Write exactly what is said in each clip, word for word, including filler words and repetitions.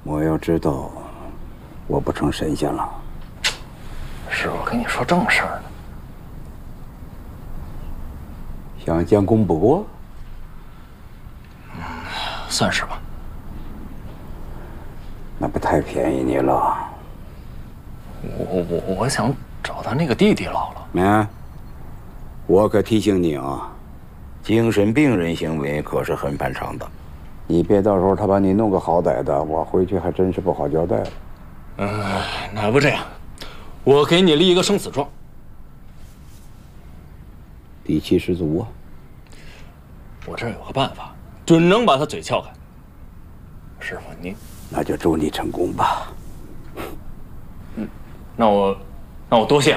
我要知道，我不成神仙了。 师傅跟你说正事儿呢。 想将功补过？ 嗯，算是吧。 那不太便宜你了。 我我我想找他那个弟弟姥姥。 没，我可提醒你啊，精神病人行为可是很反常的。你别到时候他把你弄个好歹的，我回去还真是不好交代了。 嗯，那不这样，我给你立一个生死状。 底气十足啊！ 我这儿有个办法，准能把他嘴撬开。师傅，你那就祝你成功吧。 嗯，那我，那我多谢了。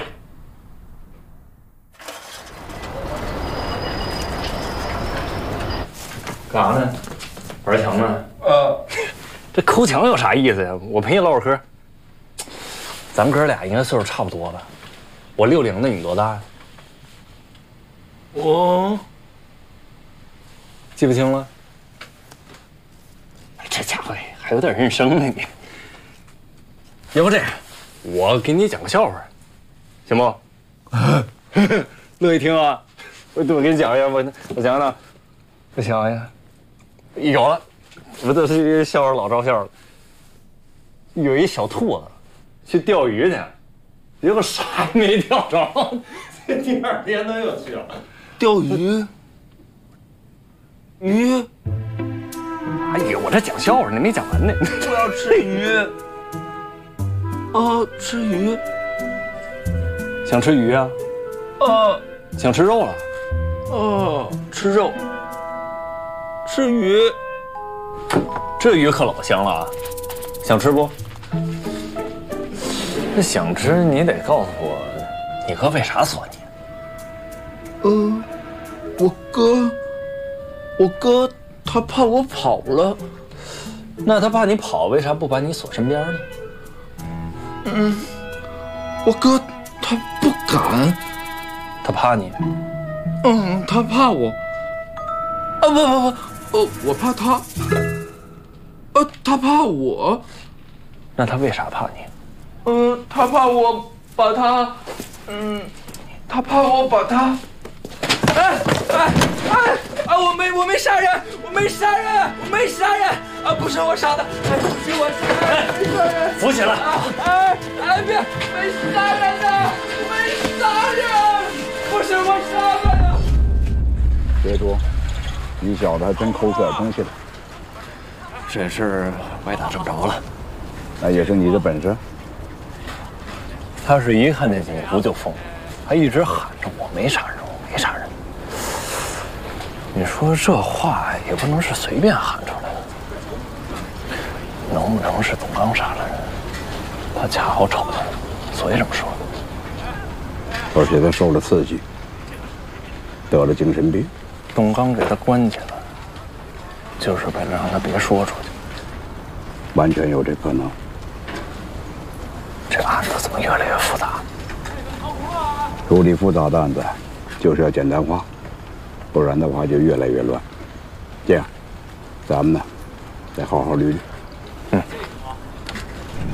干啥呢？玩墙呢？呃，这抠墙有啥意思呀？我陪你唠会儿嗑。咱哥俩应该岁数差不多吧？我六零的，你多大呀？我记不清了。这家伙还有点认生呢，你。要不这样，我给你讲个笑话，行不？乐意听啊？我我给你讲一下，我我讲讲，我想想，有了，我这是一个笑话，老招笑了。有一小兔子去钓鱼去，结果啥也没钓着，第二天他又去了。 钓鱼？鱼？ 哎呀，我这讲笑话呢，没讲完呢。 我要吃鱼。啊，吃鱼。 想吃鱼啊？ 啊。 想吃肉了？ 啊，吃肉。吃鱼。 这鱼可老香了啊！想吃不？那想吃你得告诉我，你哥为啥锁你？ 呃，我哥，我哥他怕我跑了。 那他怕你跑，为啥不把你锁身边呢？ 嗯，我哥他不敢。 他怕你？ 嗯，他怕我。啊不不不，呃，我怕他。呃，他怕我。 那他为啥怕你？ 嗯，他怕我把他，嗯，他怕我把他。哎哎哎啊！我没我没杀人，我没杀人，我没杀人啊！不是我杀的，哎，不是我杀的，没杀人。 扶起来！ 哎哎别，没杀人的，没杀人，不是我杀的呀！ 别说，你小子还真抠出点东西来。 这事儿我也打这么着了， 那也是你的本事。 他是一看见警服就疯，还一直喊着我没杀人，我没杀人。你说这话也不能是随便喊出来的，能不能是董刚杀了人？他恰好瞅见了，所以这么说的。 而且他受了刺激，得了精神病。 董刚给他关起来，就是为了让他别说出去。 完全有这可能。 这案子怎么越来越复杂？ 处理复杂的案子，就是要简单化，不然的话就越来越乱。这样，咱们呢，再好好捋捋。